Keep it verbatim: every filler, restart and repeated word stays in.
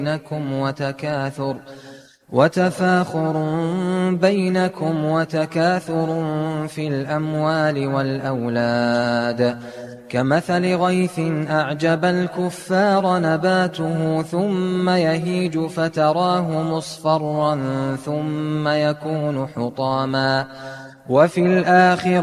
بينكم وتكاثر وتفاخر بينكم وتكاثر في الأموال والأولاد كمثل غيث أعجب الكفار نباته ثم يهيج فتراه مصفرا ثم يكون حطاما وفي الآخرة